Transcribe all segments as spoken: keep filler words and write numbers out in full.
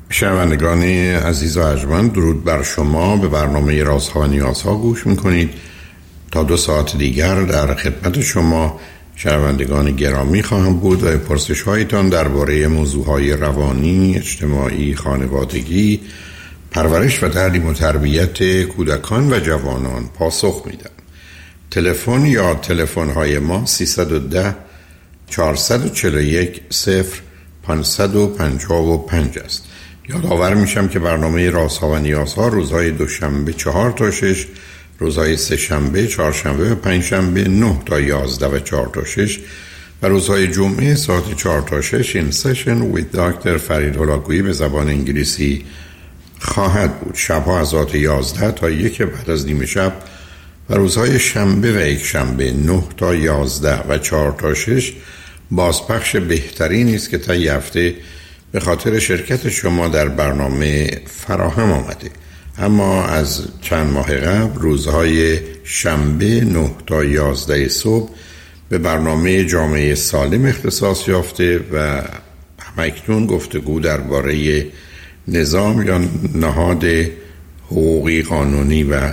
شنوندگان عزیز و ارجمند، درود بر شما. به برنامه رازها و نیازها گوش میکنید. تا دو ساعت دیگر در خدمت شما شنوندگان گرامی خواهم بود و پرسش هایتان درباره موضوعهای روانی، اجتماعی، خانوادگی، پرورش و تعلیم و تربیت کودکان و جوانان پاسخ میدم. تلفن یا تلفن های ما سیصد و ده چهارصد و چهل و یک صفر پانصد و پنجاه و پنج است. یادآور میشم که برنامه رازها و نیازها روزهای دوشنبه چهار تا شش، روزهای سه شنبه، چهارشنبه و پنجشنبه نه تا یازده و چهار تا شش و روزهای جمعه ساعت چهار تا شش این سشن with دکتر فرید هلاکویی به زبان انگلیسی خواهد بود. شبها از ساعت یازده تا یک بعد از نیمه شب و روزهای شنبه و یک شنبه نه تا یازده و چهار تا شش بازپخش بهترین است که تا یه هفته به خاطر شرکت شما در برنامه فراهم آمده. اما از چند ماه قبل روزهای شنبه نه تا یازده صبح به برنامه جامعه سالم اختصاص یافته و همکنون گفتگو درباره نظام یا نهاد حقوقی قانونی و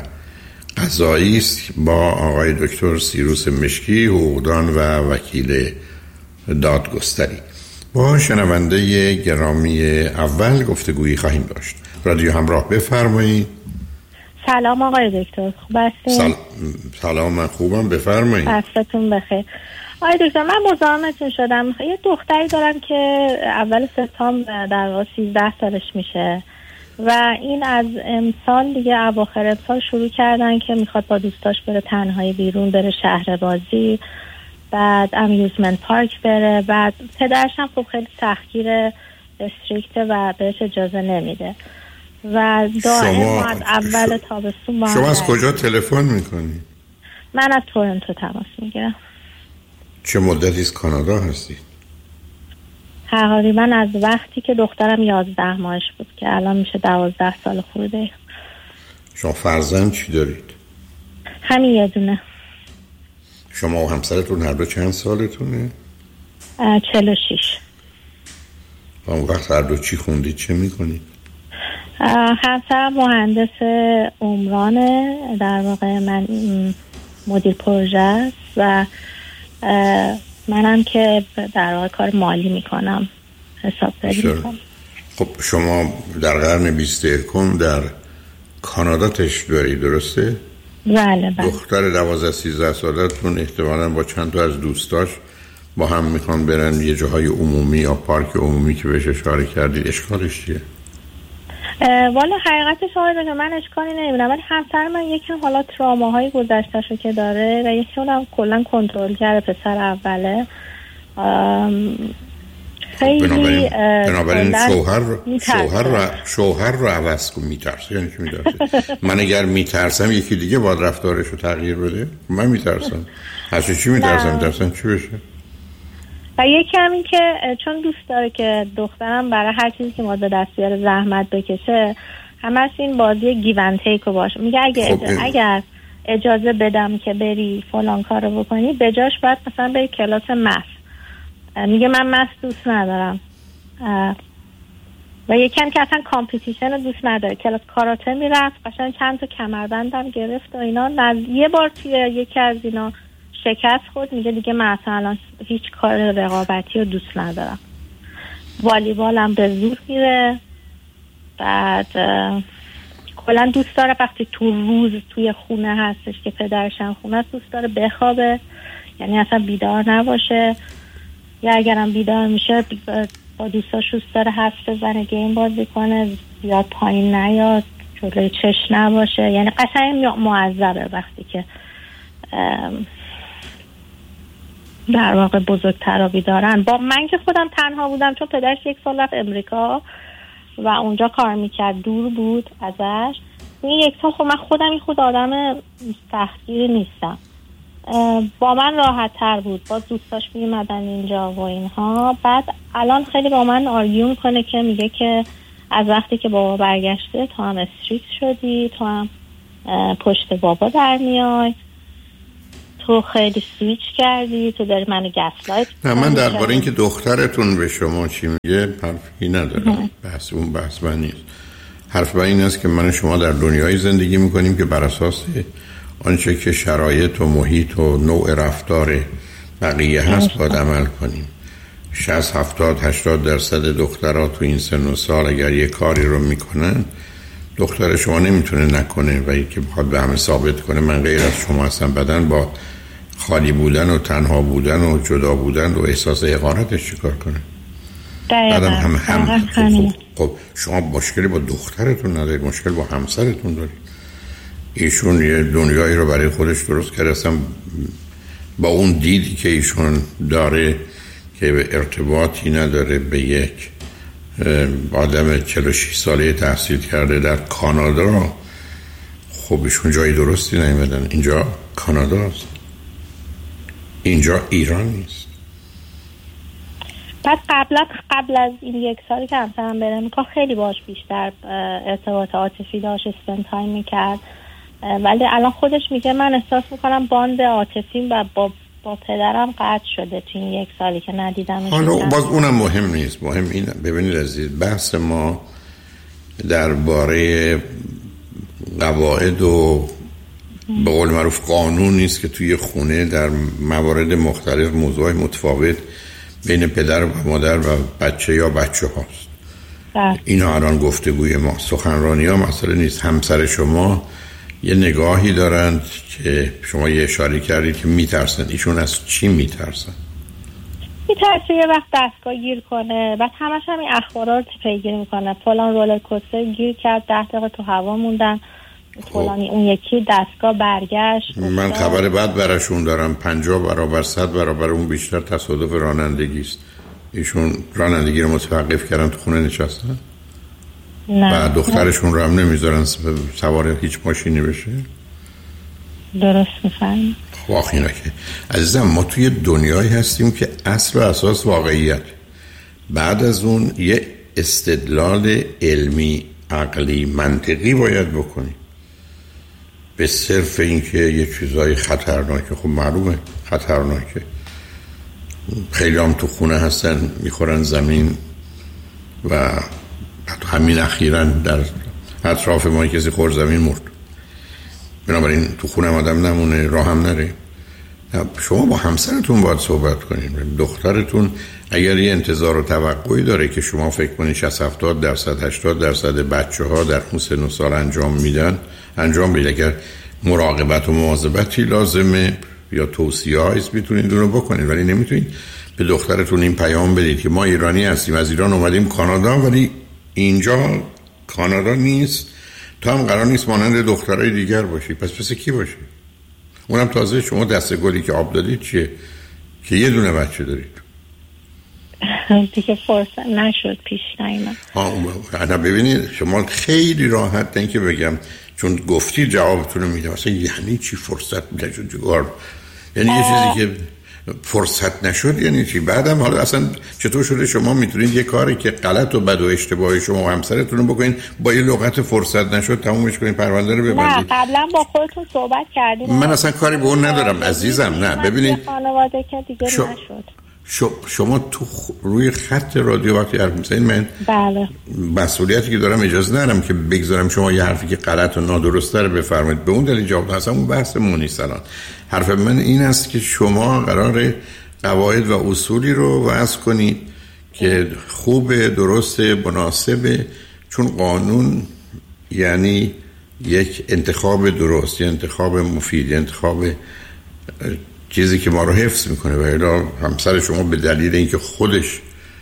قضایی است با آقای دکتر سیروس مشکی، حقوقدان و وکیل دادگستری. با شنونده گرامی اول گفتگویی خواهیم داشت. رادیو همراه، بفرمایید. سلام آقای دکتر، خوب هستین؟ سل... سلام، من خوبم، بفرمایید. عصرتون بخیر. آقای دکتر، من مزاحمتون شدم. یه دختری دارم که اول سپتامبر در واقع سیزده سالش میشه و این از امسال دیگه اواخر امسال شروع کردن که میخواد با دوستاش بره تنهایی بیرون، بره شهر بازی، بعد امیوزمنت پارک بره. بعد پدرش هم خب خیلی سختگیر، استریکته و بهش اجازه نمیده و دائما از اول تابستون با شما از کجا تلفن میکنی؟ من از تورنتو تماس میگیرم. چه مدتی از کانادا هستید؟ تقریبا از وقتی که دخترم یازده ماهش بود که الان میشه دوازده سال خورده. شما فرزند چی دارید؟ همین یه دونه. شما و همسرتون هر دو چند سالتونه؟ چهل و شیش. و اون وقت هر دو چی خوندید، چه میکنید؟ همسرم مهندس عمرانه، در واقع من مدیر پروژه است و منم که در واقع کار مالی میکنم، حسابداری میکنم. خب شما در قرن بیست یکم در کانادا تشریف دارید، درسته؟ بله بله. دختر دوازده سیزده سالتون احتمالاً با چند تا از دوستاش با هم میخوان برن یه جاهای عمومی یا پارک عمومی که بهش اشاره کردید. اشکالش چیه؟ والا حقیقتش آقای دکتر من اشکالی نمیبینم، ولی همسر من یکم حالا تراماهای گذشته‌شو که داره و یکم هم کلا کنترل کرده، پسر اوله. خیلی بنابراین, بنابراین شوهر رو شوهر رو شوهر رو عوض کن. میترسه؟ یعنی چی میترسه؟ من اگر میترسم یکی دیگه باید رفتارش رو تغییر بده. من میترسم. از چی میترسم؟ میترسم چی بشه؟ و یکی هم این که چون دوست داره که دخترم برای هر چیزی که ما به دست بیاره زحمت بکشه، همش این بازی گیو اند تیک باشه. میگه اگه خب اجازه اگر اجازه بدم که بری فلان کارو بکنی، به جاش باید مثلا بری کلاس مس. میگه من مس دوست ندارم. و یکم که اصلا کامپیتیشن رو دوست نداره. کلاس کاراته میرفت، قشنگ چند تا کمربندم گرفت و اینا. یه بار توی یکی از اینا شکست خورد، میگه دیگه من اصلا هیچ کار رقابتی رو دوست ندارم. والیبال هم به زور میره. بعد کلا دوست داره وقتی تو روز توی خونه هستش که پدرش هم خونه است، دوست داره بخوابه، یعنی اصلا بیدار نباشه. یا اگرم بیدار میشه با دوستاش دوست داره حرف بزنه، گیم بازی کنه، زیاد پایین نیاد، جلوی چش نباشه. یعنی قشنگ معذبه وقتی که در واقع بزرگترا بیدارن. با من که خودم تنها بودم، چون پدرش یک سال رفت امریکا و اونجا کار میکرد، دور بود ازش. این یک سال خب من خودم این خود آدم سختگیری نیستم، با من راحت تر بود. با دوستاش میمدن اینجا و اینها. بعد الان خیلی با من آرگیو میکنه که میگه که از وقتی که بابا برگشته تو هم استریکت شدی، تو هم پشت بابا در میای، تو خیلی سویچ کردی، تو داری منو گسلایت. نه من درباره اینکه دخترتون به شما چی میگه حرفی ندارم. بحث اون بحث من نیست. حرف من این است که من و شما در دنیای زندگی میکنیم که بر اساس آنچه که شرایط و محیط و نوع رفتار بقیه هست باید عمل کنیم. شصت هفتاد هشتاد درصد دخترها تو این سن و سال اگر یه کاری رو میکنن دختر شما نمیتونه نکنه و اینکه بخواد به همه ثابت کنه من غیر از شما هستم. بدن با خالی بودن و تنها بودن و جدا بودن و احساس حقارتش چیکار کنه؟ دقیقاً هم هم خب, خب, خب شما مشکلی با دخترتون ندارید، مشکل با همسرتون دارید. ایشون یه دنیایی رو برای خودش درست کرده، اصلا با اون دیدی که ایشون داره که به ارتباطی نداره به یک آدم چهل و شش ساله تحصیل کرده در کانادا. خب ایشون جای درستی نمیدن. اینجا کانادا است، اینجا ایران نیست. بعد قبل قبل از این یک سالی که همسرم بره امریکا خیلی باش بیشتر ارتباط عاطفی داشت، اسپند تایم میکرد، ولی الان خودش میگه من احساس میکنم باند عاطفیم و با با پدرم قطع شده تو این یک سالی که ندیدمش. حالا باز اونم مهم نیست. مهم این ببینید عزیز، بحث ما درباره قواعد و به قول معروف قانون نیست که توی خونه در موارد مختلف موضوع متفاوت بین پدر و مادر و بچه یا بچه هاست. بله. اینا الان گفتگوی ما، سخنرانی ها مسئله نیست. همسر شما یه نگاهی دارند که شما یه اشاره کردید که میترسن. ایشون از چی میترسن؟ میترسه یه وقت دستگاه گیر کنه، بعد همش هم این اخبارا رو پیگیری میکنه. فلان رولر کوستر گیر کرد، ده دقیقه تو هوا موندن، فلانی اون یکی دستگاه برگشت. من خبر بعد براشون دارم، پنجاه برابر صد برابر اون بیشتر تصادف رانندگی است. ایشون رانندگی رو متوقف کردن، تو خونه نشستن. نه. و دخترشون رو هم نمیذارن سوار هیچ ماشینی بشه. درست میفهمی. خب آخه اینا که عزیزم ما توی دنیایی هستیم که اصل و اساس واقعیت. بعد از اون یه استدلال علمی عقلی منطقی باید بکنی. به صرف اینکه یه چیزای خطرناکه، خب معلومه خطرناکه. خیلی هم تو خونه هستن میخورن زمین و همین اخیراً در اطراف ما کسی خور زمین مرد. بنابراین تو خونه آدم نمونه، راه هم نره. شما با همسرتون باید صحبت کنید. دخترتون اگر یه انتظار و توقعی داره که شما فکر کنید شصت هفتاد درصد هشتاد درصد بچه ها در اون سن و سال انجام میدن، انجام بده. اگر مراقبت و مواظبتی لازمه یا توصیه هایست میتونید اونو بکنید، ولی نمیتونید به دخترتون این پیام بدید که ما ایرانی هستیم، از ایران اومدیم کانادا، ولی اینجا کانادا نیست، تو هم قرار نیست مانند دخترای دیگر باشی. پس پس کی باشی؟ اونم تازه شما دسته گلی که آب دادید چیه که یه دونه بچه دارید؟ دیگه فرصت نشد، پیش نیامد. ها ببینید شما خیلی راحت این که بگم چون گفتی جوابتون رو میدم. اصلا یعنی چی فرصت نشد جوار؟ یعنی یه چیزی که فرصت نشد یعنی چی؟ بعدم حالا اصلا چطور شده شما میتونید یه کاری که غلط و بد و اشتباهی شما و همسرتون رو بکنین با یه لغت فرصت نشد تمومش کنین، پرونده رو ببندید؟ نه قبلا با خودتون صحبت کردیم. من اصلا کاری به اون ندارم عزیزم. نه ببینید خانواده که دیگه شو... نشد. شما تو روی خط رادیو وقتی حرف میزنید من بله مسئولیتی که دارم اجازه ندارم که بگذارم شما یه حرفی که غلط و نادرسته رو بفرمایید. به اون دلیل جواب هستم. اون بحث نیست الان. حرف من این است که شما قراره قواعد و اصولی رو وضع کنید که خوب، درست، مناسبه. چون قانون یعنی یک انتخاب درست، یک انتخاب مفید، یک انتخاب چیزی که ما رو حفظ میکنه. و الا همسر شما به دلیل اینکه خودش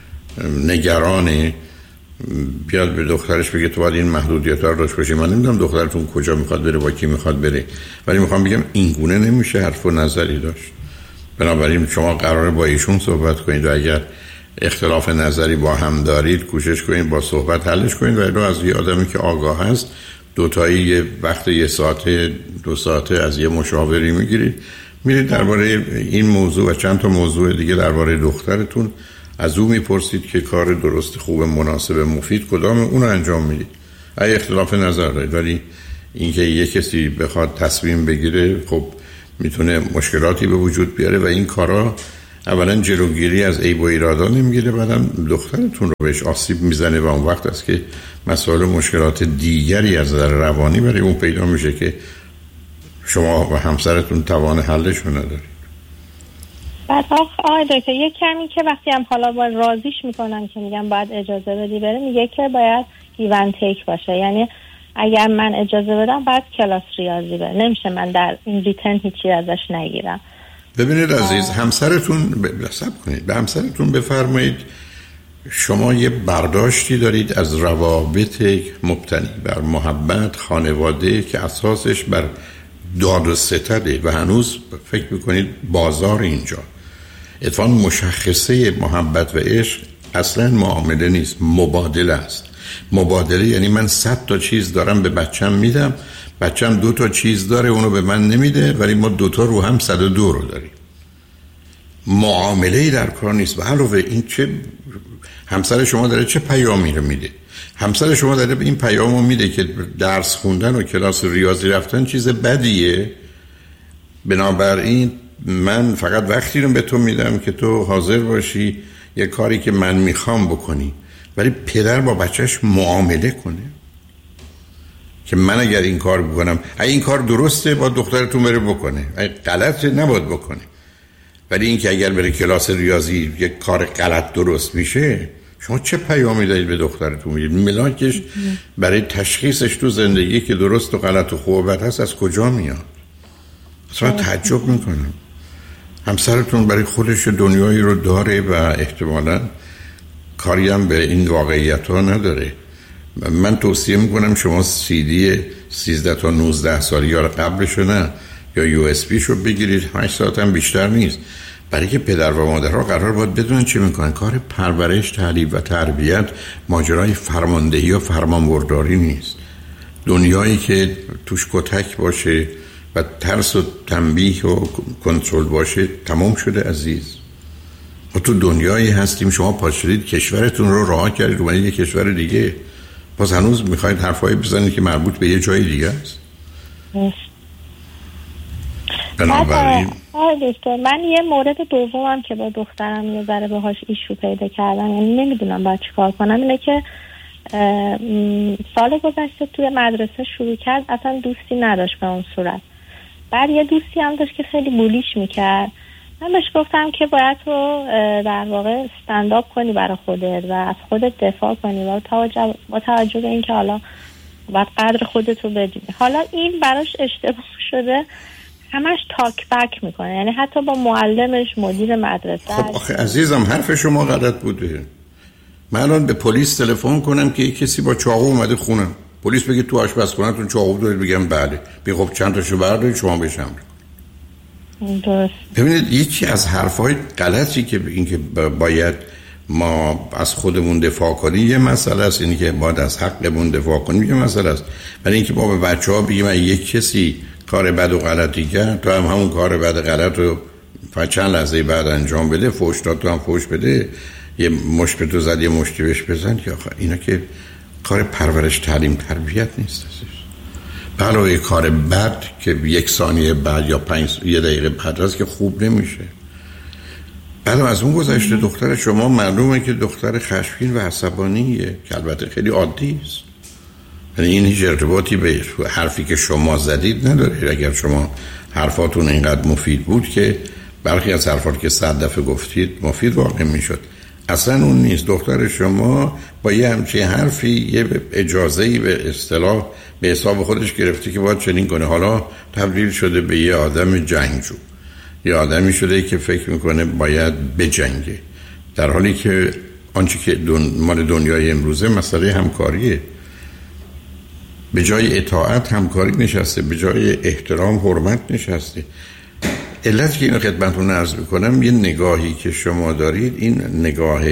نگرانه بیاد به دخترش بگه تو باید این محدودیت‌ها رو داشته باشی. من نمیدونم دخترتون کجا میخواد بره، با کی میخواد بره، ولی میخوام بگم این گونه نمیشه حرف و نظری داشت. بنابراین شما قراره با ایشون صحبت کنید و اگر اختلاف نظری با هم دارید کوشش کنید با صحبت حلش کنید. و الا از یه آدمی که آگاه هست دوتایی یه وقت یه ساعت دو ساعته از یه مشاوری میگیرید، میرید درباره این موضوع و چند تا موضوع دیگه درباره دخترتون از او میپرسید که کار درست، خوب، مناسب، مفید کدامه، اون رو انجام میدید. اگه اختلاف نظر دارید، ولی اینکه یه کسی بخواد تصمیم بگیره، خب میتونه مشکلاتی به وجود بیاره و این کارا اولا جلوگیری از عیب و ایرادا نمیگیره، بعدم دخترتون رو بهش آسیب میزنه و اون وقت است که مسائل و مشکلات دیگری از نظر روانی برای اون پیدا میشه که شما و همسرتون توان حلش رو ندارید. بعد آقای دکتر یک کمی که وقتی هم حالا با راضیش میکنم که میگم باید اجازه بدی بره، میگه که باید گیون تیک باشه، یعنی اگر من اجازه بدم بعد کلاس ریاضی بره، نمیشه من در این ریتن هیچی ازش نگیرم. ببینید عزیز، همسرتون صبر کنید، به همسرتون بفرمایید شما یه برداشتی دارید از روابط مبتنی بر محبت خانواده که اساسش بر داد و ستده و هنوز فکر میکنید بازار اینجا. اتفاقا مشخصه محبت و عشق اصلا معامله نیست، مبادله است. مبادله یعنی من صد تا چیز دارم به بچم میدم، بچم دو تا چیز داره اونو به من نمیده، ولی ما دو تا رو هم صد و دو رو داریم. معامله‌ای در کار نیست. و علاوه این چه همسر شما داره چه پیامی رو میده؟ همسر شما داره به این پیامو میده که درس خوندن و کلاس ریاضی رفتن چیز بدیه، بنابراین من فقط وقتی رو به تو میدم که تو حاضر باشی یه کاری که من میخوام بکنی. ولی پدر با بچهش معامله کنه که من اگر این کار بکنم، اگه این کار درسته با دخترتون بره بکنه، اگه غلطه نباید بکنه. ولی این که اگر بره کلاس ریاضی یک کار غلط درست میشه، شما چه پیامی دارید به دخترتون میدید؟ ملاکش برای تشخیصش تو زندگی که درست و غلط و خوب و بد هست از کجا میاد؟ اصلا تعجب میکنم. همسرتون برای خودش دنیایی رو داره و احتمالاً کاری هم به این واقعیت ها نداره. من توصیه میکنم شما سی دی سیزده تا نوزده سالی یا قبلش نه یا یو اس بی شو بگیرید، هشت ساعت هم بیشتر نیست، برای که پدر و مادرها قرار باید بدونن چی میکنن. کار پرورش، تعلیم و تربیت ماجرای فرماندهی یا فرمانبرداری نیست. دنیایی که توش کتک باشه و ترس و تنبیه و کنترل باشه تمام شده عزیز. ما تو دنیایی هستیم شما پاشدید کشورتون رو رها کردید رو یه کشور دیگه، باز هنوز میخواید حرفایی بزنید که مربوط به یه جای دیگه است. بنابراین آره دکتر، من یه مورد دومم که با دخترم یه ذره باهاش ایشو پیدا کردم، یعنی نمیدونم باید چیکار کنم، اینه که سال گذشته توی مدرسه شروع کرد اصلا دوستی نداشت به اون صورت. بعد یه دوستی هم داشت که خیلی بولیش میکرد. من بهش گفتم که باید تو در واقع استندآپ کنی برای خودت و از خودت دفاع کنی و توجه با توجه به این که حالا باید قدر خودت رو بدونی. حالا این براش اشتباه شده، همش تاک بک میکنه، یعنی حتی با معلمش، مدیر مدرسه. خب آخه عزیزم حرف شما غلط بوده. من الان به پلیس تلفن کنم که یک کسی با چاقو اومده خونم، پلیس بگه تو آشپزخونه‌تون چاقو دارید، بگم بله، بگه خب چند تاشو بردارید شما بشم. درست. ببینید یکی از حرفای غلطی که این که باید ما از خودمون دفاع کنیم یه مسئله است، اینی که باید از حقمون دفاع کنیم یه مسئله است، ولی اینکه ما به بچه‌ها بگیم یک کسی کار بد و غلطی کرد تو هم همون کار بد و غلط رو چند لحظه بعد انجام بده، فوش داد تو هم فوش بده، یه مشت به تو زد یه مشتی بهش بزن، که آخه اینا که کار پرورش تعلیم تربیت نیست. علاوه کار بد که یک ثانیه بعد یا پنج یه دقیقه بعد است که خوب نمیشه. بعد از اون گذشته دختر شما معلومه که دختر خشمگین و عصبانیه که البته خیلی عادی است، یعنی این هیچ ارتباطی به حرفی که شما زدید نداره. اگر شما حرفاتون اینقدر مفید بود که برخی از حرفات که صد دفعه گفتید مفید واقع میشد. اصلا اون نیست. دختر شما با یه همچین حرفی یه اجازه‌ای به اصطلاح به حساب خودش گرفته که باید چنین کنه، حالا تبدیل شده به یه آدم جنگجو، یه آدمی شده که فکر میکنه باید بجنگه، در حالی که آنچه که دن... مال دنیای امروزه مسئله همکاریه. به جای اطاعت همکاری نشسته، به جای احترام حرمت نشسته. علت که اینو خدمتتون عرض میکنم، یه نگاهی که شما دارید این نگاه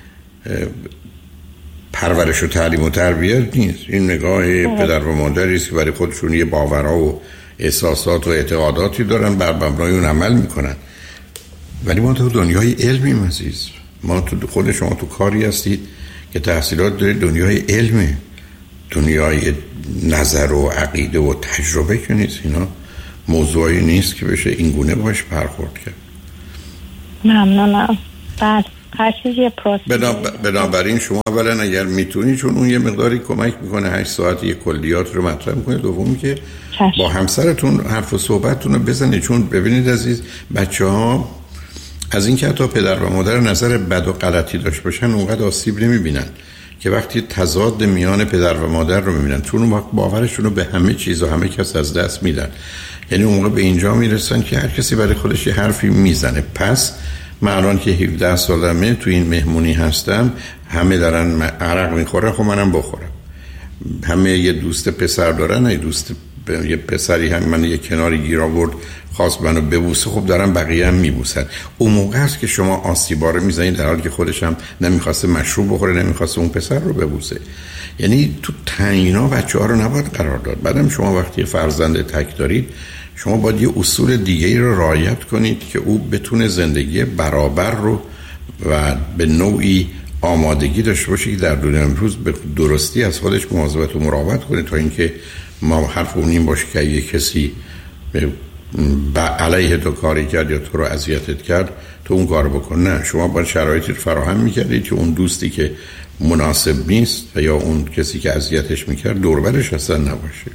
پرورش و تعلیم و تربیت نیست، این نگاه پدر و مادری است که برای خودشون یه باورها و احساسات و اعتقاداتی دارن، بر مبنای اون عمل میکنن. ولی ما تو دنیای علمیم عزیز، ما تو خود شما تو کاری هستید که تحصیلات دارید، دنیای علمه، دنیای نظر و عقیده و تجربه که نیست. اینا موضوعی نیست که بشه این گونه باش برخورد کرد. ممنونم. بله هر چیزی پروسه. بنابراین شما اولا اگر میتونی، چون اون یه مقداری کمک میکنه، هشت ساعت یه کلیات رو مطرح میکنه. دومی که چشم. با همسرتون حرف و صحبتتون رو بزنید، چون ببینید عزیز، بچه ها از این که حتی پدر و مادر نظر بد و غلطی داشت باشن اونقدر آسیب نمیبینن که وقتی تضاد میان پدر و مادر رو میبینن، چون اون وقت باورشون رو به همه چیز و همه کس از دست میدن. یعنی اون موقع به اینجا میرسن که هر کسی برای خودش یه حرفی میزنه. پس من الان که هفده سالمه تو این مهمونی هستم، همه دارن عرق میخورن، خب منم بخورم. همه یه دوست پسر دارن، یه دوست یه پسری هم من یه کناری گیر آورد خواست منو ببوسه، خب دارن بقیه هم میبوسن. اون موقع است که شما آسیبا رو میزنید، در حالی که خودش هم نمیخواسته مشروب بخوره، نمیخواسته اون پسر رو ببوسه. یعنی تو تعیینا بچه‌ها رو نباید قرار داد. بعدم شما وقتی فرزند تک دارید، شما باید یه اصول دیگه‌ای رو رعایت کنید که او بتونه زندگی برابر رو و به نوعی آمادگی داشته باشه که در دنیا امروز به درستی از خودش مواظبت و مراقبت کنه، تا اینکه ما حرف اونیم باشه که یه کسی به علیه تو کاری کرد یا تو رو اذیتت کرد تو اون کار بکن. نه، شما باید شرایطی رو فراهم میکردید که اون دوستی که مناسب نیست و یا اون کسی که اذیتش میکرد دور برش اصلا نباشه،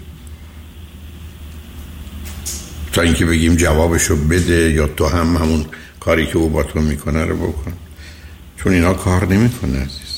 تا اینکه بگیم جوابشو بده یا تو هم همون کاری که او با تو میکنه رو بکن، چون اینا کار نمیکنه عزیز.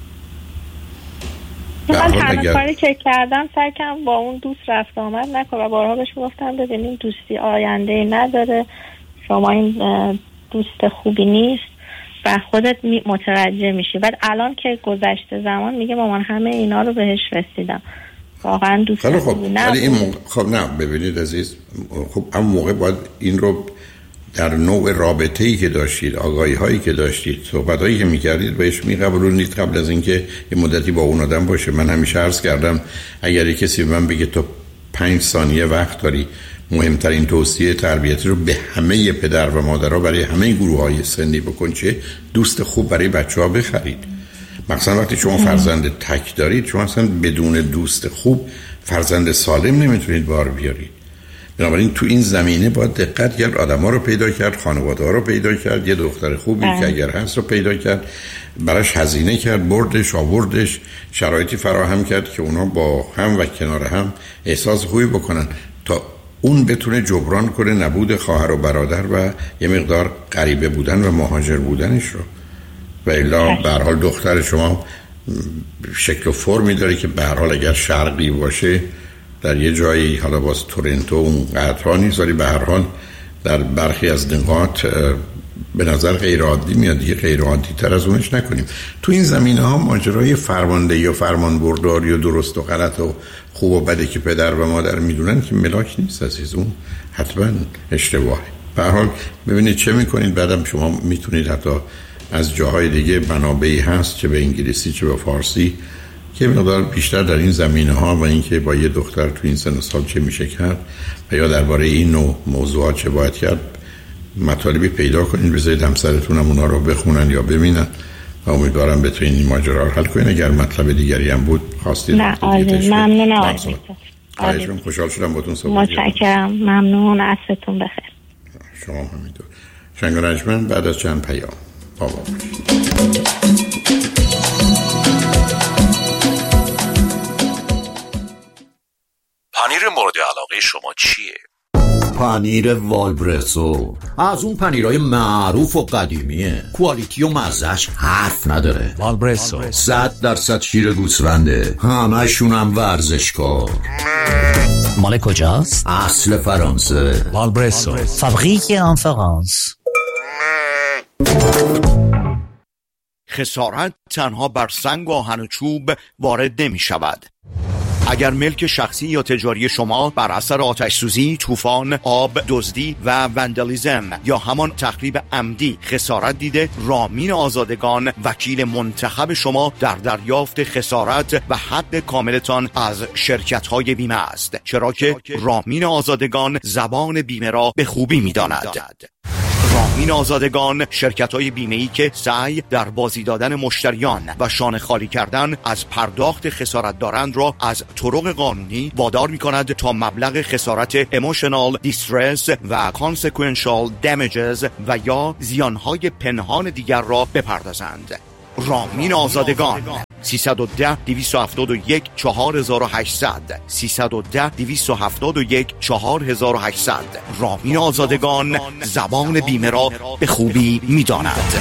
من تنها کاری که کردم سعی کردم با اون دوست رفت آمد نکنم و بارها بهش گفتم ببینیم دوستی آینده نداره، شما این دوست خوبی نیست و خودت متوجه میشی. بعد الان که گذشته زمان میگه مامان همه اینا رو بهش رسیدم، واقعا دوست خب خوبی نه. ولی این موقع خب نه ببینید عزیز، خب اون موقع باید این رو در نوع رابطه‌ای که داشتید، آگاهی هایی که داشتید، صحبت هایی که میکردید بهش میقبولونید قبل از اینکه یه مدتی با اون آدم باشه. من همیشه عرض کردم اگر یک کسی به من بگه تو پنج ثانیه وقت داری مهمترین توصیه تربیتی رو به همه پدر و مادرها برای همه گروه های سنی بکن، چه دوست خوب برای بچه ها بخرید. مثلا وقتی شما فرزند تک دارید، شما اصلا بدون دوست خوب فرزند سالم نمیتونید بار بیارید. بنابراین تو این زمینه باید دقت کرد، آدم‌ها رو پیدا کرد، خانواده‌ها رو پیدا کرد، یه دختر خوبی که اگر هست رو پیدا کرد، براش هزینه کرد، بردش آوردش، شرایطی فراهم کرد که اونا با هم و کنار هم احساس خوبی بکنن تا اون بتونه جبران کنه نبود خواهر و برادر و یه مقدار غریبه بودن و مهاجر بودنش رو. و الا به هر حال دختر شما شکل و فرمی داره که به هر حال اگر شرقی باشه در یه جایی، حالا باز تورنتو اون قطرها نیست، ولی به هر حال در برخی از نقاط به نظر غیر عادی میاد، دیگه غیر عادی تر از اونش نکنیم. تو این زمینه ها ماجرای فرماندهی و فرمانبرداری و درست و غلط و خوب و بده که پدر و مادر میدونن که ملاک نیست عزیز، اون حتما اشتباهه. به هر حال ببینید چه میکنید، بعدم شما میتونید حتی از جاهای دیگه منابعی هست چه به انگلیسی چه به فارسی که مقدار بیشتر در این زمینه ها و اینکه با یه دختر تو این سن و سال چه میشه کرد و یا درباره این نوع موضوعات چه باید کرد مطالبی پیدا کنید، بذارید همسرتون هم اونا رو بخونن یا ببینن و امیدوارم بتونید این ماجرا رو حل کنید. اگر مطلب دیگری هم بود خواستید نه عالی، ممنون. خواهشم، خوشحال شدم باتون صحبت کردم. متشکرم، ممنون، عصرتون بخیر. شما همینطور. شنگ و رجمن بعد از چند پیام بابا پنیر مورد علاقه شما چیه؟ پنیر والبرسو از اون پنیرهای معروف و قدیمیه، کوالیتی و مزهش حرف نداره. والبرسو صد درصد شیر گوسفنده، همشون هم ورزشکار. مال کجاست؟ اصل فرانسه. والبرسو فابریک ان فرانس. خسارت تنها بر سنگ و آهن و چوب وارد نمی شود. اگر ملک شخصی یا تجاری شما بر اثر آتش سوزی، طوفان، آب، دزدی و وندالیزم یا همان تخریب عمدی خسارت دیده، رامین آزادگان وکیل منتخب شما در دریافت خسارت و حد کاملتان از شرکت‌های بیمه است، چرا که رامین آزادگان زبان بیمه را به خوبی می‌داند. رامین آزادگان، شرکت‌های بیمه‌ای که سعی در بازی دادن مشتریان و شانه خالی کردن از پرداخت خسارت دارند را از طرق قانونی وادار می‌کند تا مبلغ خسارت emotional distress و consequential damages و یا زیانهای پنهان دیگر را بپردازند. رامین آزادگان سیصد و ده دویست و هفتاد و یک چهار هزار و هشتصد سیصد و ده دویست و هفتاد و یک چهار هزار و هشتصد. رامین آزادگان زبان بیمه را به خوبی می‌داند.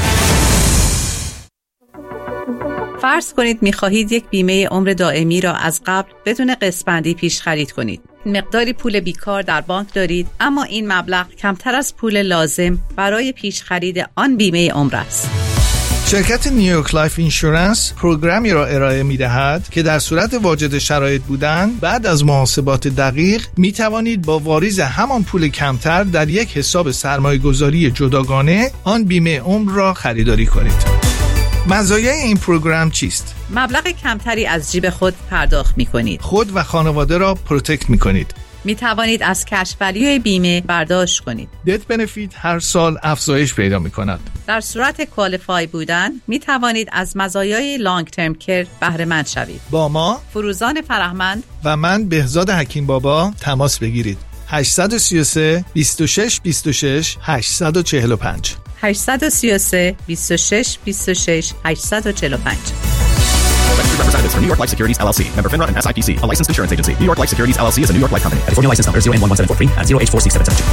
فرض کنید می‌خواهید یک بیمه عمر دائمی را از قبل بدون قسط‌بندی پیش خرید کنید. مقداری پول بیکار در بانک دارید، اما این مبلغ کمتر از پول لازم برای پیش خرید آن بیمه عمر است. شرکت نیویورک لایف اینشورنس پروگرامی را ارائه می‌دهد که در صورت واجد شرایط بودن بعد از محاسبات دقیق می توانید با واریز همان پول کمتر در یک حساب سرمایه‌گذاری جداگانه آن بیمه عمر را خریداری کنید. مزایای این پروگرام چیست؟ مبلغ کمتری از جیب خود پرداخت می‌کنید. خود و خانواده را پروتکت می‌کنید. می توانید از کش ولیوی بیمه برداشت کنید. دت بنفیت هر سال افزایش پیدا می کند. در صورت کوالیفای بودن می توانید از مزایای لانگ ترم کیر بهره مند شوید. با ما فروزان فرهمند و من بهزاد حکیم بابا تماس بگیرید. هشت سه سه بیست و شش بیست و شش هشت چهار پنج هشت سه سه بیست و شش بیست و شش هشت چهار پنج. Representatives from New York Life Securities L L C, member FINRA and S I P C, a licensed insurance agency. New York Life Securities L L C is a New York Life company. California license number zero N one one seven four three and zero H four six seven seven two.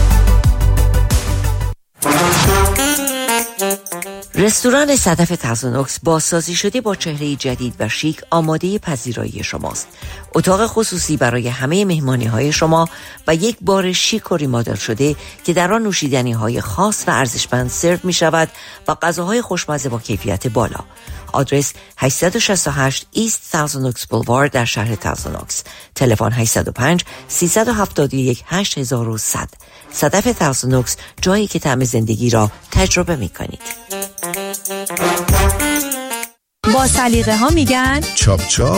رستوران صدف تازونوکس بازسازی شده با چهره جدید و شیک آماده پذیرایی شماست. اتاق خصوصی برای همه مهمانی‌های شما و یک بار شیک و ریمادل شده که در آن نوشیدنی‌های خاص و ارزشمند سرو می‌شود و غذاهای خوشمزه با کیفیت بالا. آدرس هشت شش هشت ایست تازونوکس بولوارد در شهر تازونوکس. تلفن هشت صفر پنج سیصد و هفتاد و یک هشت هزار و صد. صدف تازونوکس، جایی که طعم زندگی را تجربه می‌کنید. با سلیقه ها میگن چاپ چاپ